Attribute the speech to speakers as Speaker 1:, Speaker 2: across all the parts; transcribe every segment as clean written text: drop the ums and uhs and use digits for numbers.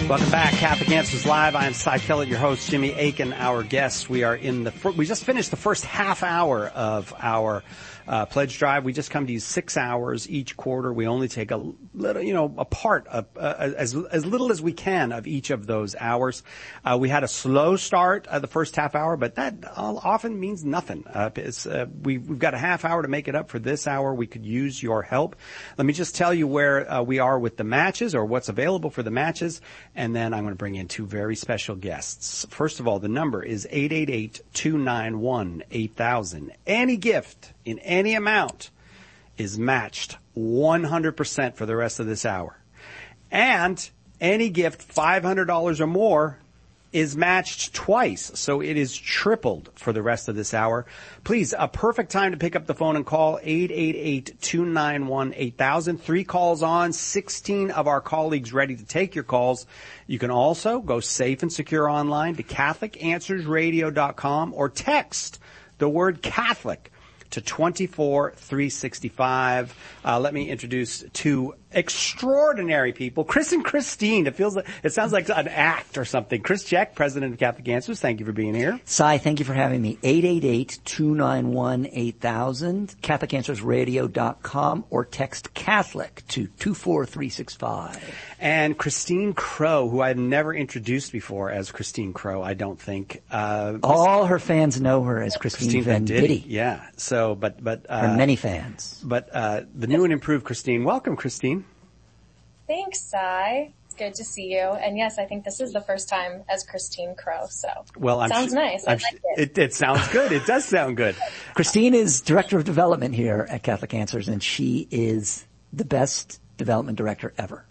Speaker 1: Welcome back, Catholic Answers Live. I am Cy Kellett, your host, Jimmy Akin, our guest. We are we just finished the first half hour of our pledge drive. We just come to you 6 hours each quarter. We only take a little, a part of, as little as we can of each of those hours. We had a slow start the first half hour, but that often means nothing. We've got a half hour to make it up for this hour. We could use your help. Let me just tell you where we are with the matches, or what's available for the matches, and then I'm going to bring in two very special guests. First of all, the number is 888-291-8000. Any gift in any amount is matched 100% for the rest of this hour. And any gift $500 or more is matched twice, so it is tripled for the rest of this hour. Please, a perfect time to pick up the phone and call 888-291-8000. 3 calls on, 16 of our colleagues ready to take your calls. You can also go safe and secure online to CatholicAnswersRadio.com or text the word Catholic to 24365. Let me introduce two extraordinary people, Chris and Christine. It sounds like an act or something. Chris Check, president of Catholic Answers. Thank you for being here.
Speaker 2: Cy, thank you for having me. 888-291-8000, CatholicAnswersRadio.com, or text Catholic to 24365.
Speaker 1: And Christine Crow, who I've never introduced before as Christine Crow, I don't think.
Speaker 2: All her fans know her as Christine Venditti.
Speaker 1: Yeah. So, but
Speaker 2: her many fans.
Speaker 1: But the new and improved Christine. Welcome, Christine.
Speaker 3: Thanks, Cy. It's good to see you. And yes, I think this is the first time as Christine Crow, so sounds nice. I like it.
Speaker 1: It sounds good. It does sound good.
Speaker 2: Christine is Director of Development here at Catholic Answers, and she is the best development director ever.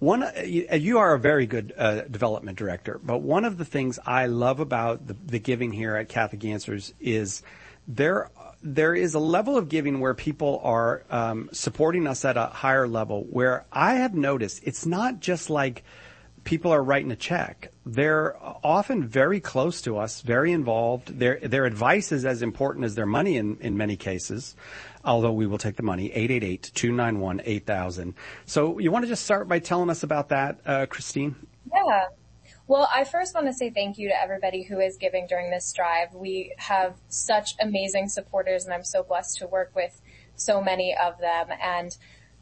Speaker 1: You are a very good development director, but one of the things I love about the giving here at Catholic Answers is there is a level of giving where people are supporting us at a higher level, where I have noticed it's not just like people are writing a check. They're often very close to us, very involved. Their advice is as important as their money in many cases, although we will take the money. 888-291-8000. So you want to just start by telling us about that, Christine?
Speaker 3: Yeah. Well, I first want to say thank you to everybody who is giving during this drive. We have such amazing supporters, and I'm so blessed to work with so many of them. And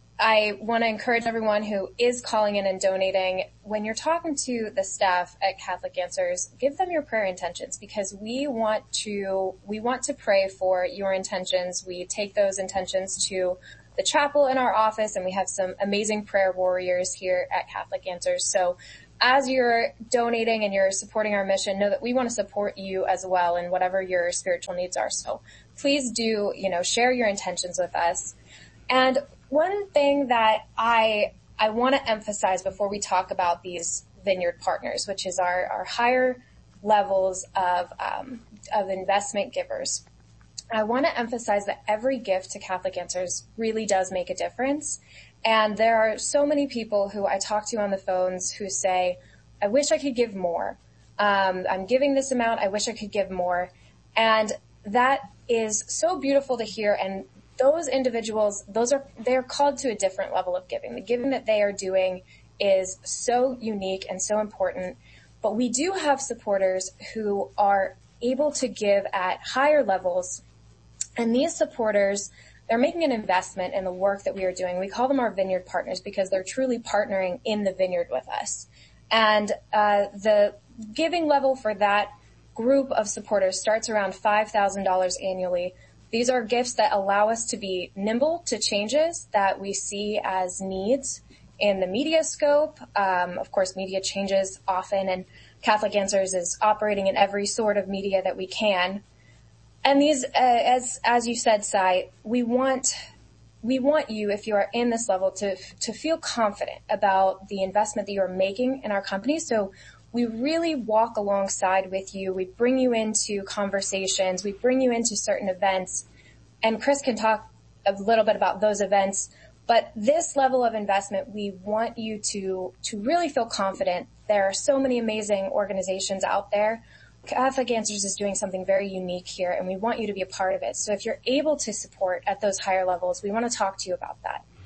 Speaker 3: I want to encourage everyone who is calling in and donating, when you're talking to the staff at Catholic Answers, give them your prayer intentions, because we want to pray for your intentions. We take those intentions to the chapel in our office, and we have some amazing prayer warriors here at Catholic Answers. So as you're donating and you're supporting our mission, know that we want to support you as well in whatever your spiritual needs are. So please do, share your intentions with us. And one thing that I want to emphasize before we talk about these Vineyard partners, which is our higher levels of investment givers, I want to emphasize that every gift to Catholic Answers really does make a difference. And there are so many people who I talk to on the phones who say, I wish I could give more. I'm giving this amount. I wish I could give more. And that is so beautiful to hear. And those individuals, they're called to a different level of giving. The giving that they are doing is so unique and so important. But we do have supporters who are able to give at higher levels. And these supporters, they're making an investment in the work that we are doing. We call them our Vineyard partners because they're truly partnering in the Vineyard with us. And the giving level for that group of supporters starts around $5,000 annually. These are gifts that allow us to be nimble to changes that we see as needs in the media scope. Of course, media changes often, and Catholic Answers is operating in every sort of media that we can. And these, as you said, Cy, we want you, if you are in this level, to feel confident about the investment that you are making in our company. So we really walk alongside with you. We bring you into conversations. We bring you into certain events. And Chris can talk a little bit about those events. But this level of investment, we want you to really feel confident. There are so many amazing organizations out there. Catholic Answers is doing something very unique here, and we want you to be a part of it. So if you're able to support at those higher levels, we want to talk to you about that.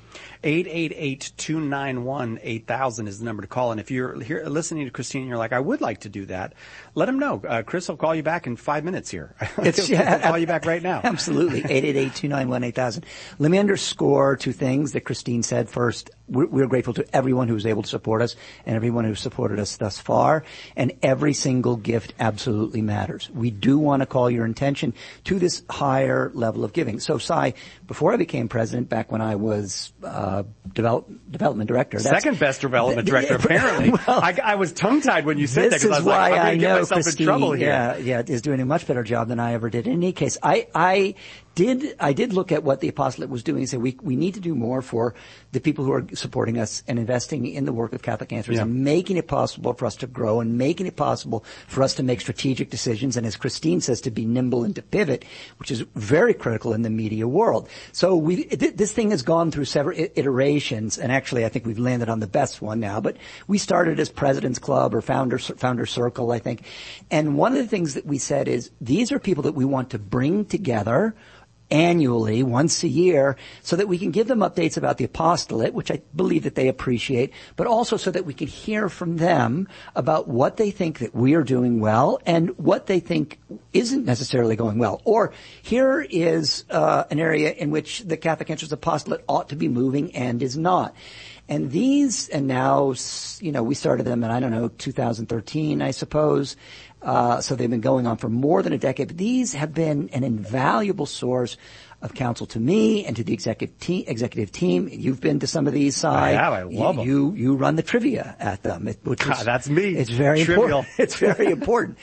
Speaker 1: 888-291-8000 is the number to call. And if you're here listening to Christine and you're like, I would like to do that, let him know. Chris will call you back in 5 minutes here. He'll call you back right now.
Speaker 2: Absolutely. 888-291-8000. Let me underscore two things that Christine said. First, we're grateful to everyone who was able to support us and everyone who supported us thus far. And every single gift absolutely matters. We do want to call your attention to this higher level of giving. So, Cy, before I became president, back when I was development director.
Speaker 1: Second best development director, apparently. Well, I was tongue-tied when you said that because I was like, I'm going to get myself in trouble here.
Speaker 2: Yeah, is doing a much better job than I ever did. In any case, I did look at what the apostolate was doing and say we need to do more for the people who are supporting us and investing in the work of Catholic Answers and making it possible for us to grow and making it possible for us to make strategic decisions and, as Christine says, to be nimble and to pivot, which is very critical in the media world. So this thing has gone through several iterations, and actually I think we've landed on the best one now, but we started as President's Club or Founder Circle, I think. And one of the things that we said is these are people that we want to bring together annually, once a year, so that we can give them updates about the apostolate, which I believe that they appreciate, but also so that we can hear from them about what they think that we are doing well and what they think isn't necessarily going well. Or here is an area in which the Catholic Answers Apostolate ought to be moving and is not. And these, and now, we started them in, 2013, I suppose. So they've been going on for more than a decade. But these have been an invaluable source of counsel to me and to the executive team. You've been to some of these, Cy.
Speaker 1: I have. I love them.
Speaker 2: You run the trivia at them.
Speaker 1: That's me.
Speaker 2: It's very important. It's very important.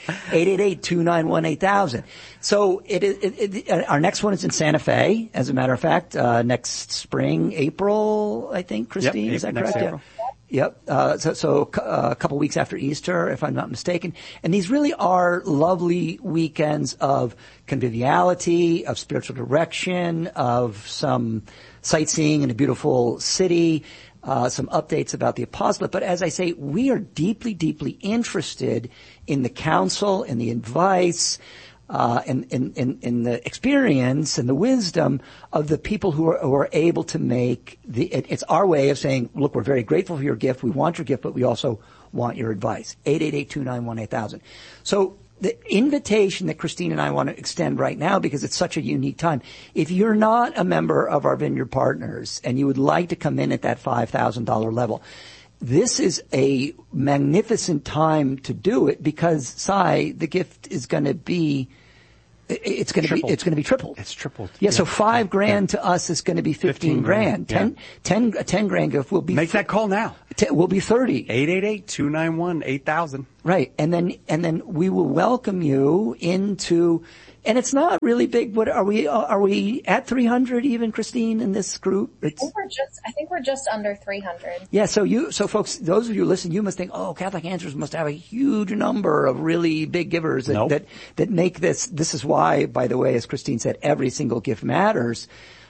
Speaker 2: 888-291-8000. So our next one is in Santa Fe, as a matter of fact, next spring, April, I think, Christine.
Speaker 1: Yep,
Speaker 2: is that correct?
Speaker 1: April.
Speaker 2: Yep. So a couple weeks after Easter, if I'm not mistaken. And these really are lovely weekends of conviviality, of spiritual direction, of some sightseeing in a beautiful city, some updates about the apostolate. But as I say, we are deeply, deeply interested in the counsel and the advice, in the experience and the wisdom of the people who are able to make it's our way of saying, look, we're very grateful for your gift. We want your gift, but we also want your advice. 888-291-8000. So the invitation that Christine and I want to extend right now, because it's such a unique time, if you're not a member of our Vineyard Partners and you would like to come in at that $5,000 level, this is a magnificent time to do it because, Cy, the gift is going to be it's going to be tripled.
Speaker 1: It's tripled.
Speaker 2: Yeah, so $5,000 to us is going to be $15,000.
Speaker 1: Yeah.
Speaker 2: $10,000 gift will be
Speaker 1: make that call now.
Speaker 2: Will be 30.
Speaker 1: 888-291-8000.
Speaker 2: Right, and then we will welcome you into. And it's not really big. What are we at 300 even, Christine, in this group?
Speaker 3: I think we're just under 300.
Speaker 2: Yeah, so folks, those of you listening, you must think, Catholic Answers must have a huge number of really big givers that make this. This is why, by the way, as Christine said, every single gift matters.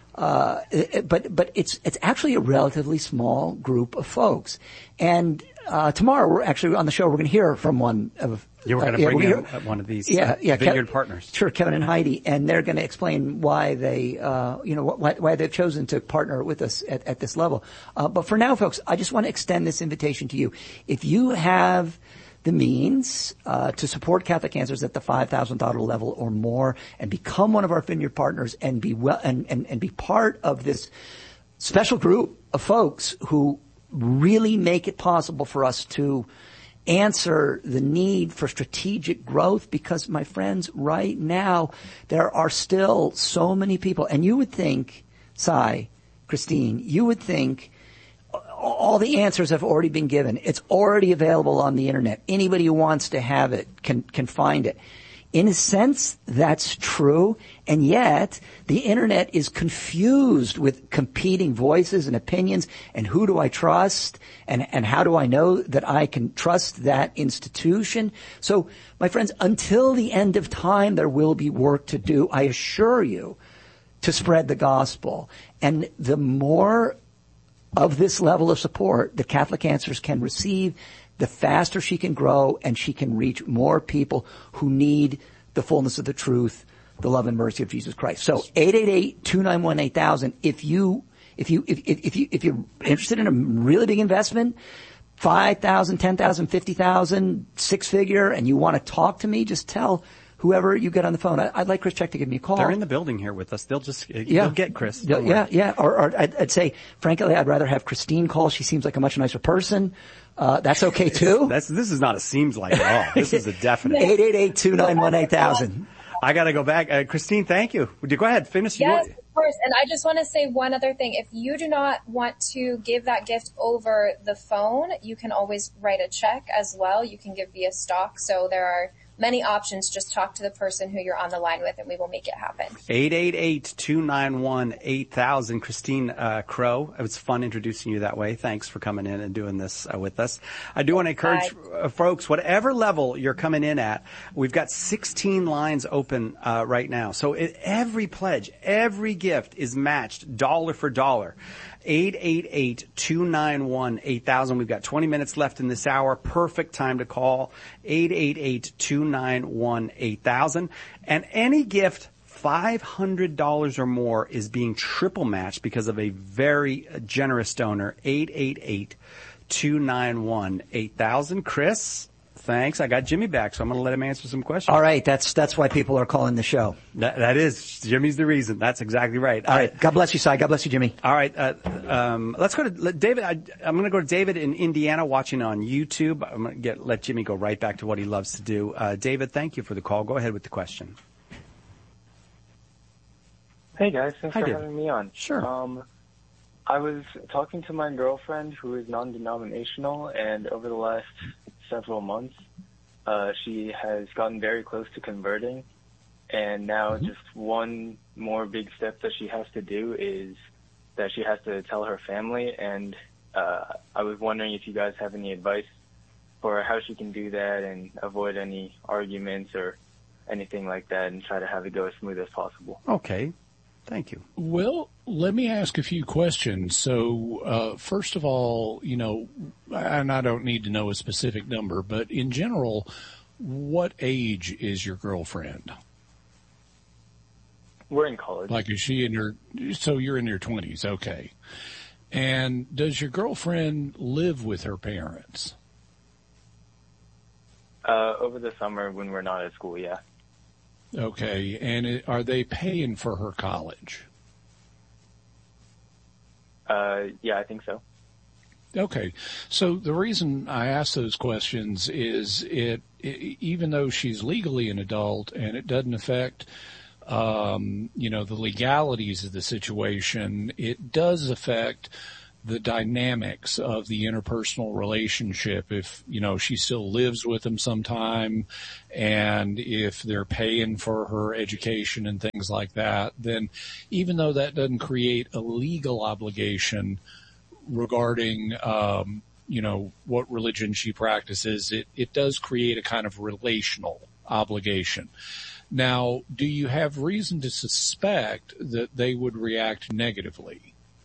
Speaker 2: But it's actually a relatively small group of folks. And tomorrow we're actually on the show, we're going to hear from one of
Speaker 1: We're going to bring in one of these Vineyard Partners.
Speaker 2: Sure, Kevin and Heidi, and they're going to explain why they, why they've chosen to partner with us at this level. But for now, folks, I just want to extend this invitation to you. If you have the means to support Catholic Answers at the $5,000 level or more, and become one of our Vineyard Partners, and be and be part of this special group of folks who really make it possible for us to answer the need for strategic growth, because, my friends, right now there are still so many people, and you would think, Cy, Christine, you would think all the answers have already been given. It's already available on the internet. Anybody who wants to have it can find it. In a sense, that's true, and yet the internet is confused with competing voices and opinions, and who do I trust, and how do I know that I can trust that institution? So, my friends, until the end of time, there will be work to do, I assure you, to spread the gospel. And the more of this level of support that Catholic Answers can receive, the faster she can grow and she can reach more people who need the fullness of the truth, the love and mercy of Jesus Christ. So 888-291-8000. If If you're interested in a really big investment, 5,000, 10,000, 50,000, six figure, and you want to talk to me, just tell whoever you get on the phone. I'd like Chris Check to give me a call.
Speaker 1: They're in the building here with us. They'll get Chris.
Speaker 2: Yeah. Or I'd say, frankly, I'd rather have Christine call. She seems like a much nicer person. That's okay too.
Speaker 1: This is not a seems like at all. This is a definite.
Speaker 2: 888-291-8000.
Speaker 1: I got to go back. Christine, thank you. Go ahead, finish.
Speaker 3: Yes, of course. And I just want to say one other thing. If you do not want to give that gift over the phone, you can always write a check as well. You can give via stock. So there are many options. Just talk to the person who you're on the line with and we will make it happen.
Speaker 1: 888-291-8000. Christine Crow. It was fun introducing you that way. Thanks for coming in and doing this with us. I do want to encourage folks, whatever level you're coming in at, we've got 16 lines open right now. So every pledge, every gift is matched dollar for dollar. 888-291-8000. We've got 20 minutes left in this hour. Perfect time to call. 888-291-8000. And any gift $500 or more is being triple matched because of a very generous donor. 888-291-8000. Chris, thanks. I got Jimmy back, so I'm going to let him answer some questions.
Speaker 2: All right. That's why people are calling the show.
Speaker 1: That is. Jimmy's the reason. That's exactly right.
Speaker 2: All right. God bless you, Si. God bless you, Jimmy.
Speaker 1: All right. Let's go to David. I'm going to go to David in Indiana watching on YouTube. I'm going to let Jimmy go right back to what he loves to do. David, thank you for the call. Go ahead with the question.
Speaker 4: Hey, guys. Thanks for having me on.
Speaker 1: Sure.
Speaker 4: I was talking to my girlfriend who is non-denominational, and over the last several months, she has gotten very close to converting, and now just one more big step that she has to do is that she has to tell her family, and I was wondering if you guys have any advice for how she can do that and avoid any arguments or anything like that and try to have it go as smooth as possible.
Speaker 1: Okay. Thank you.
Speaker 5: Well, let me ask a few questions. So, first of all, and I don't need to know a specific number, but in general, what age is your girlfriend?
Speaker 4: We're in college.
Speaker 5: Like, is she so you're in your 20s, okay. And does your girlfriend live with her parents?
Speaker 4: Over the summer when we're not at school, yeah.
Speaker 5: Okay, and are they paying for her college?
Speaker 4: Yeah, I think so.
Speaker 5: Okay, so the reason I ask those questions is even though she's legally an adult and it doesn't affect, the legalities of the situation, it does affect the dynamics of the interpersonal relationship. If, she still lives with them sometime and if they're paying for her education and things like that, then even though that doesn't create a legal obligation regarding, what religion she practices, it does create a kind of relational obligation. Now, do you have reason to suspect that they would react negatively?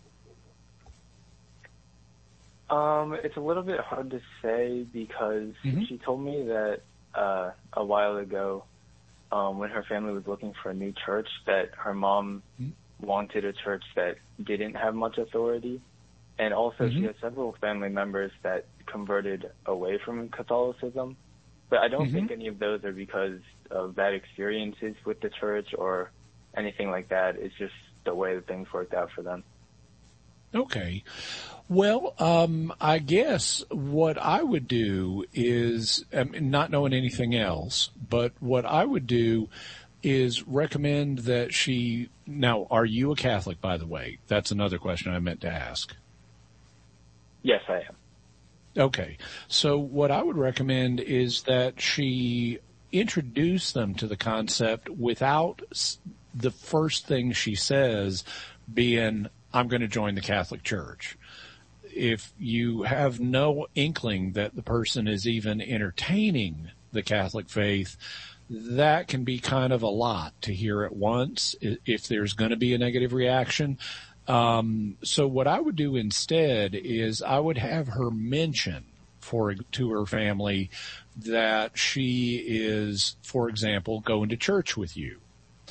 Speaker 4: It's a little bit hard to say because she told me that a while ago, when her family was looking for a new church, that her mom wanted a church that didn't have much authority. And also she has several family members that converted away from Catholicism. But I don't think any of those are because of bad experiences with the church or anything like that. It's just the way that things worked out for them.
Speaker 5: Okay. Well, I guess what I would do is, not knowing anything else, but what I would do is recommend that now, are you a Catholic, by the way? That's another question I meant to ask.
Speaker 4: Yes, I am.
Speaker 5: Okay. So what I would recommend is that she introduce them to the concept without the first thing she says being, I'm going to join the Catholic Church. If you have no inkling that the person is even entertaining the Catholic faith, that can be kind of a lot to hear at once if there's going to be a negative reaction. So what I would do instead is I would have her mention to her family that she is, for example, going to church with you.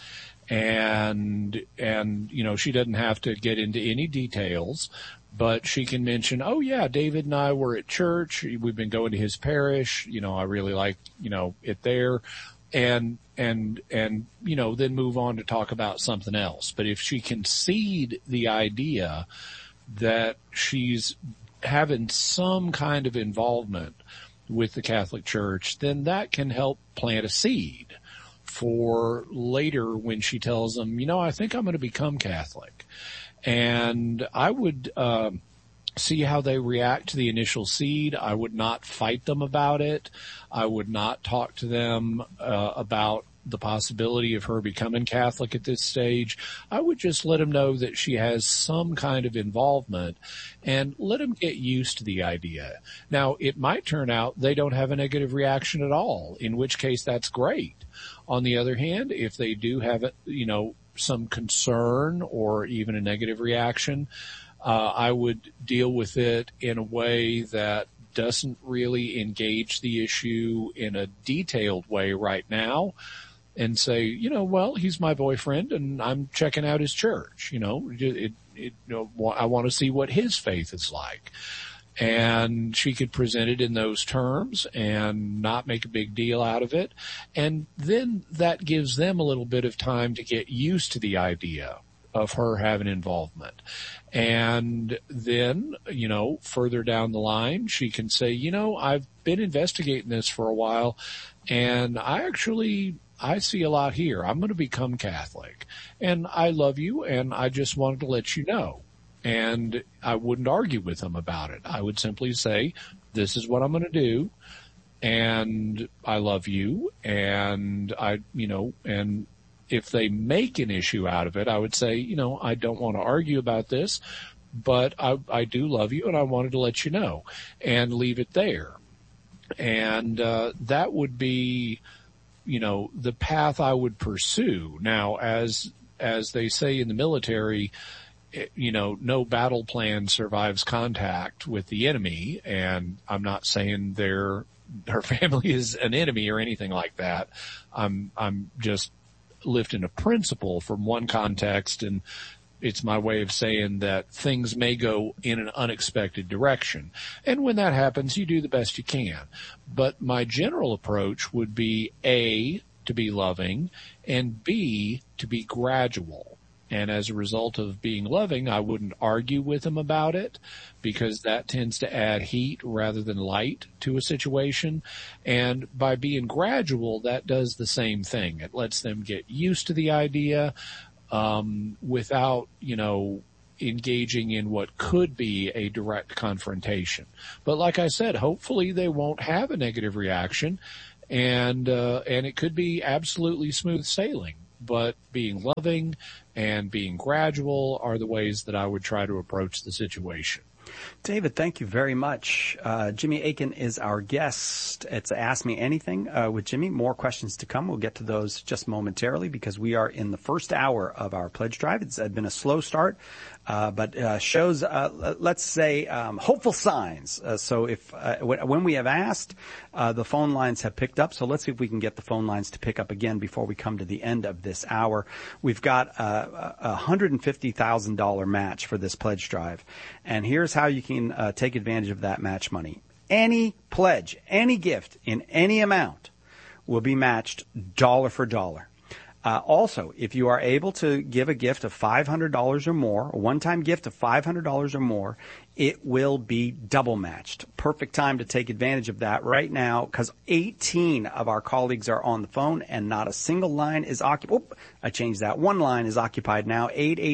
Speaker 5: And, she doesn't have to get into any details, but she can mention, oh yeah, David and I were at church. We've been going to his parish. I really like, it there. And, then move on to talk about something else. But if she can seed the idea that she's having some kind of involvement with the Catholic Church, then that can help plant a seed for later when she tells them, I think I'm going to become Catholic. And I would see how they react to the initial seed. I would not fight them about it. I would not talk to them about the possibility of her becoming Catholic at this stage. I would just let them know that she has some kind of involvement and let them get used to the idea. Now, it might turn out they don't have a negative reaction at all, in which case that's great. On the other hand, if they do have, some concern or even a negative reaction, I would deal with it in a way that doesn't really engage the issue in a detailed way right now, and say, well, he's my boyfriend and I'm checking out his church. I want to see what his faith is like. And she could present it in those terms and not make a big deal out of it. And then that gives them a little bit of time to get used to the idea of her having involvement. And then, further down the line, she can say, I've been investigating this for a while and I see a lot here. I'm going to become Catholic and I love you and I just wanted to let you know. And I wouldn't argue with them about it. I would simply say, this is what I'm going to do. And I love you. And and if they make an issue out of it, I would say, I don't want to argue about this, but I do love you and I wanted to let you know, and leave it there. And, that would be, the path I would pursue. Now, as they say in the military, no battle plan survives contact with the enemy. And I'm not saying her family is an enemy or anything like that. I'm just lifting a principle from one context, and it's my way of saying that things may go in an unexpected direction. And when that happens, you do the best you can. But my general approach would be A, to be loving, and B, to be gradual. And as a result of being loving, I wouldn't argue with them about it, because that tends to add heat rather than light to a situation. And by being gradual, that does the same thing. It lets them get used to the idea, without, engaging in what could be a direct confrontation. But like I said, hopefully they won't have a negative reaction, and it could be absolutely smooth sailing. But being loving and being gradual are the ways that I would try to approach the situation.
Speaker 1: David, thank you very much. Jimmy Akin is our guest. It's Ask Me Anything with Jimmy. More questions to come. We'll get to those just momentarily because we are in the first hour of our pledge drive. It's been a slow start, but shows, let's say, hopeful signs. So if when we have asked, the phone lines have picked up. So let's see if we can get the phone lines to pick up again before we come to the end of this hour. We've got a $150,000 match for this pledge drive. And here's how you can take advantage of that match money. Any pledge, any gift in any amount will be matched dollar for dollar. Also, if you are able to give a gift of $500 or more, a one-time gift of $500 or more, it will be double matched. Perfect time to take advantage of that right now because 18 of our colleagues are on the phone and not a single line is occupied. Oh, I changed that. One line is occupied now,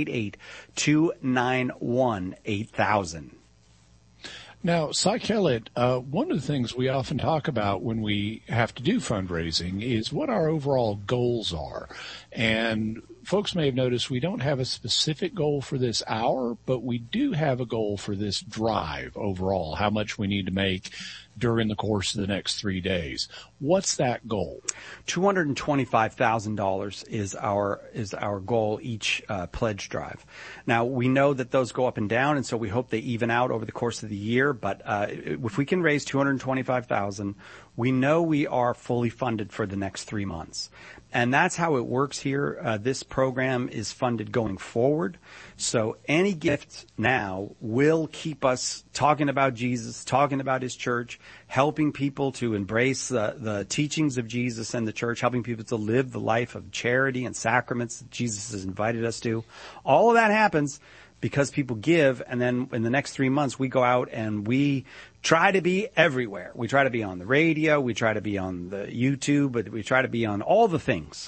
Speaker 1: 888-291-8000.
Speaker 5: Now, Cy Kellett, one of the things we often talk about when we have to do fundraising is what our overall goals are. And folks may have noticed we don't have a specific goal for this hour, but we do have a goal for this drive overall, how much we need to make during the course of the next 3 days. What's that goal?
Speaker 1: $225,000 is our goal each pledge drive. Now, we know that those go up and down, and so we hope they even out over the course of the year. But if we can raise $225,000, we know we are fully funded for the next 3 months. And that's how it works here. This program is funded going forward. So any gift now will keep us talking about Jesus, talking about his church, helping people to embrace the teachings of Jesus and the church, helping people to live the life of charity and sacraments that Jesus has invited us to. All of that happens because people give, and then in the next 3 months we go out and we try to be everywhere. We try to be on the radio, we try to be on the YouTube, but we try to be on all the things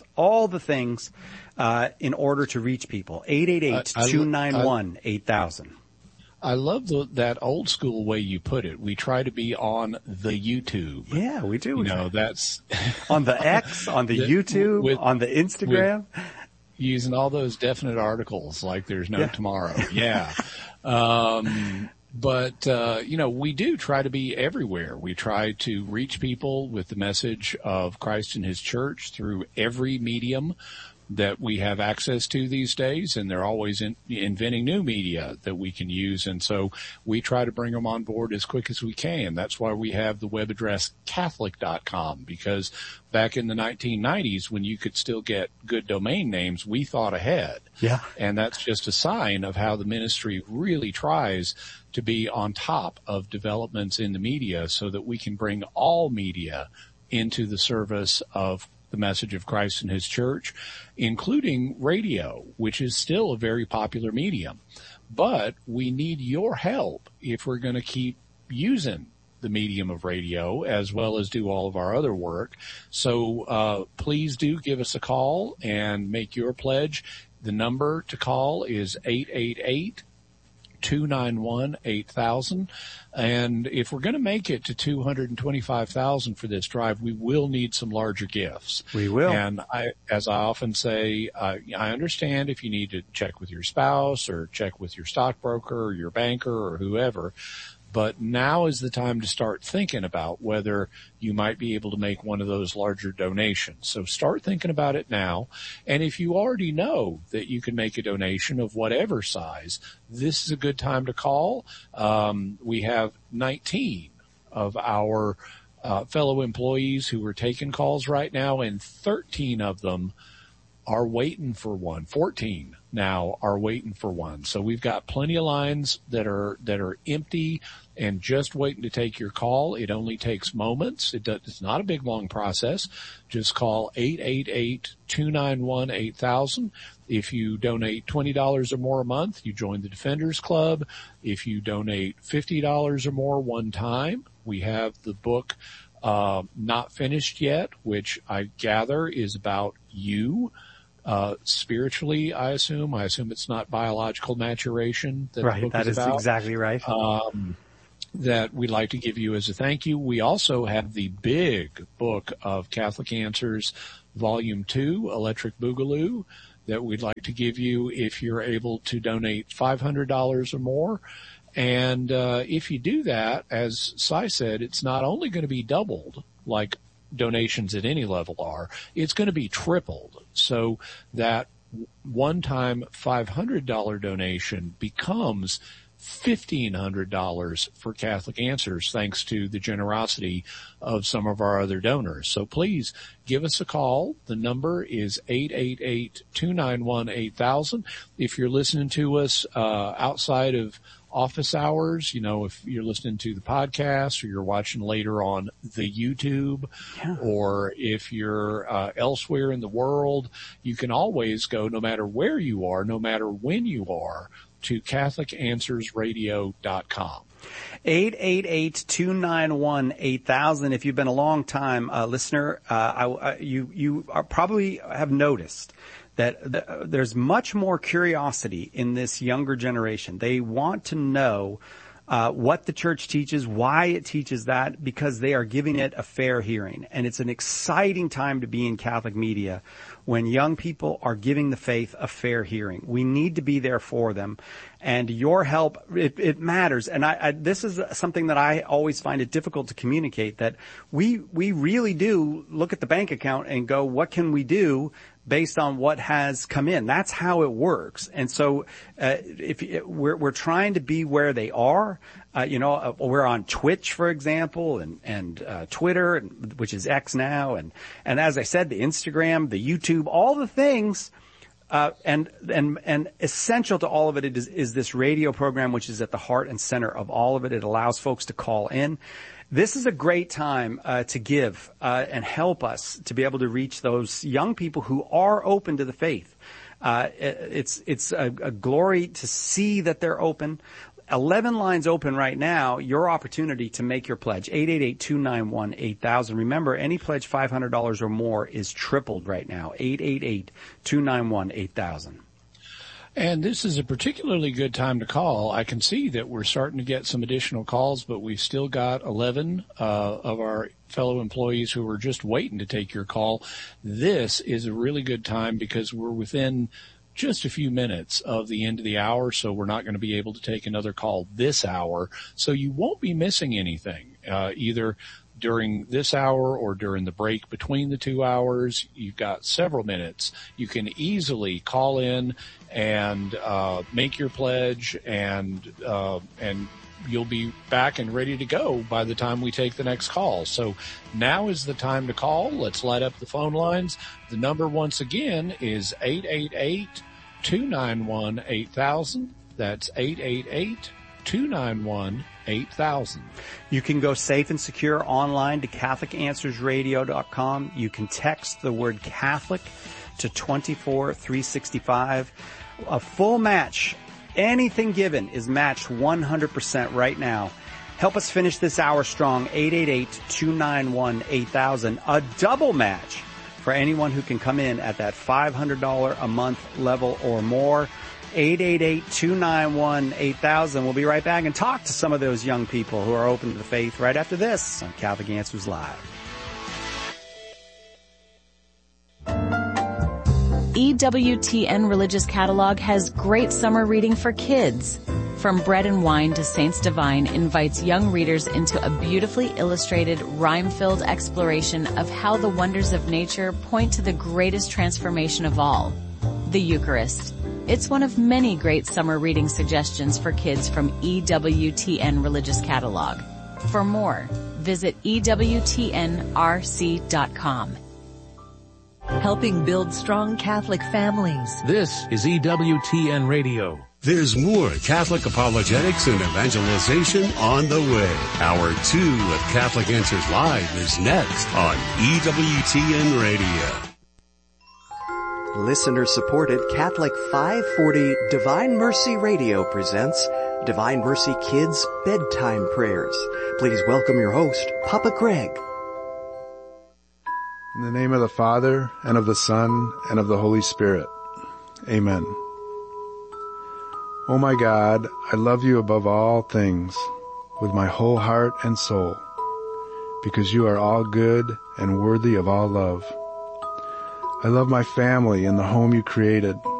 Speaker 1: in order to reach people. 888-291-8000.
Speaker 5: I love that old school way you put it. We try to be on the YouTube.
Speaker 1: Yeah, we do.
Speaker 5: That's
Speaker 1: on the X, on the YouTube, on the Instagram.
Speaker 5: Using all those definite articles like there's no tomorrow. Yeah. But we do try to be everywhere. We try to reach people with the message of Christ and his church through every medium that we have access to these days, and they're always inventing new media that we can use. And so we try to bring them on board as quick as we can. That's why we have the web address Catholic.com, because back in the 1990s, when you could still get good domain names, we thought ahead.
Speaker 1: Yeah.
Speaker 5: And that's just a sign of how the ministry really tries to be on top of developments in the media so that we can bring all media into the service of the message of Christ and his church, including radio, which is still a very popular medium. But we need your help if we're going to keep using the medium of radio as well as do all of our other work. So please do give us a call and make your pledge. The number to call is 888-291-8000. And if we're going to make it to $225,000 for this drive, we will need some larger gifts.
Speaker 1: We will.
Speaker 5: And as I often say, I understand if you need to check with your spouse or check with your stockbroker or your banker or whoever. But now is the time to start thinking about whether you might be able to make one of those larger donations. So start thinking about it now. And if you already know that you can make a donation of whatever size, this is a good time to call. We have 19 of our fellow employees who are taking calls right now, and 13 of them are waiting for one. 14 now are waiting for one. So we've got plenty of lines that are empty and just waiting to take your call. It only takes moments. It's not a big, long process. Just call 888-291-8000. If you donate $20 or more a month, you join the Defenders Club. If you donate $50 or more one time, we have the book Not Finished Yet, which I gather is about you. Spiritually, I assume it's not biological maturation that
Speaker 1: right,
Speaker 5: the book
Speaker 1: that
Speaker 5: is
Speaker 1: is
Speaker 5: about.
Speaker 1: Exactly right.
Speaker 5: That we'd like to give you as a thank you. We also have the big book of Catholic Answers, Volume 2, Electric Boogaloo, that we'd like to give you if you're able to donate $500 or more. And if you do that, as Cy said, it's not only going to be doubled like donations at any level are, it's going to be tripled. So that one-time $500 donation becomes $1,500 for Catholic Answers, thanks to the generosity of some of our other donors. So please give us a call. The number is 888-291-8000. If you're listening to us outside of office hours, if you're listening to the podcast or you're watching later on the YouTube, or if you're elsewhere in the world, you can always go, no matter where you are, no matter when you are, to CatholicAnswersRadio.com.
Speaker 1: 888-291-8000. If you've been a long time listener, you probably have noticed that there's much more curiosity in this younger generation. They want to know what the church teaches, why it teaches that, because they are giving it a fair hearing. And it's an exciting time to be in Catholic media when young people are giving the faith a fair hearing. We need to be there for them. And your help, it matters. And this is something that I always find it difficult to communicate, that we really do look at the bank account and go, what can we do based on what has come in? That's how it works. And so, we're trying to be where they are. We're on Twitch, for example, and Twitter, which is X now. And as I said, the Instagram, the YouTube, all the things. And essential to all of it is this radio program, which is at the heart and center of all of it. It allows folks to call in. This is a great time to give and help us to be able to reach those young people who are open to the faith. It's a glory to see that they're open. 11 lines open right now. Your opportunity to make your pledge, 888-291-8000. Remember, any pledge $500 or more is tripled right now, 888-291-8000.
Speaker 5: And this is a particularly good time to call. I can see that we're starting to get some additional calls, but we've still got 11 of our fellow employees who are just waiting to take your call. This is a really good time because we're within just a few minutes of the end of the hour, so we're not going to be able to take another call this hour. So you won't be missing anything, either during this hour or during the break between the 2 hours. You've got several minutes. You can easily call in and make your pledge, and you'll be back and ready to go by the time we take the next call. So now is the time to call. Let's light up the phone lines. The number, once again, is 888-291-8000. That's 888-291-8000.
Speaker 1: You can go safe and secure online to CatholicAnswersRadio.com. You can text the word Catholic to 24365. A full match, anything given, is matched 100% right now. Help us finish this hour strong, 888-291-8000. A double match for anyone who can come in at that $500 a month level or more. 888-291-8000. We'll be right back and talk to some of those young people who are open to the faith right after this on Catholic Answers Live.
Speaker 6: EWTN Religious Catalog has great summer reading for kids. From Bread and Wine to Saints Divine invites young readers into a beautifully illustrated, rhyme-filled exploration of how the wonders of nature point to the greatest transformation of all, the Eucharist. It's one of many great summer reading suggestions for kids from EWTN Religious Catalog. For more, visit EWTNRC.com.
Speaker 7: Helping build strong Catholic families.
Speaker 8: This is EWTN Radio.
Speaker 9: There's more Catholic apologetics and evangelization on the way. Hour 2 of Catholic Answers Live is next on EWTN Radio.
Speaker 10: Listener-supported Catholic 540 Divine Mercy Radio presents Divine Mercy Kids Bedtime Prayers. Please welcome your host, Papa Craig.
Speaker 11: In the name of the Father, and of the Son, and of the Holy Spirit. Amen. Oh my God, I love you above all things, with my whole heart and soul, because you are all good and worthy of all love. I love my family and the home you created,